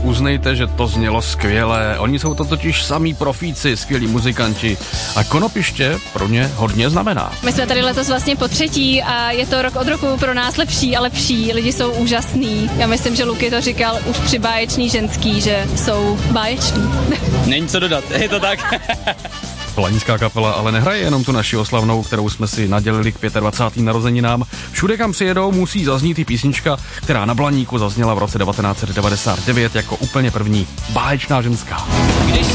uznejte, že to znělo skvěle. Oni jsou to totiž samý profíci, skvělí muzikanti. A Konopiště pro ně hodně znamená. My jsme tady letos vlastně po třetí a je to rok od roku pro nás lepší a lepší. Lidi jsou úžasný. Já myslím, že Luky to říkal už při Báječný ženský, že jsou báječní. Není co dodat, je to tak. Planická kapela ale nehraje jenom tu naši oslavnou, kterou jsme si nadělili k 25. narozeninám. Všude, kam přijedou, musí zaznít i písnička, která na Blaníku zazněla v roce 1999 jako úplně první. Báječná ženská.